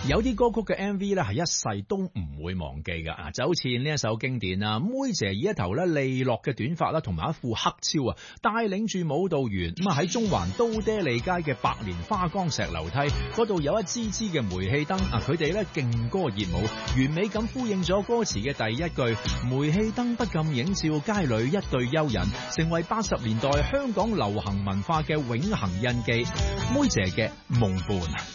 有啲歌曲嘅 MV 咧係一世都唔會忘記噶啊，就好似呢一首經典啊，妹姐以一頭咧利落嘅短髮啦，同埋一副黑超啊，帶領住舞蹈員咁啊喺中環都爹利街嘅白蓮花崗石樓梯嗰度有一支支嘅煤氣燈啊，佢哋咧勁歌熱舞，完美咁呼應咗歌詞嘅第一句，煤氣燈不禁映照街裏一對幽人，成為80年代香港流行文化嘅永恆印記。妹姐嘅夢伴。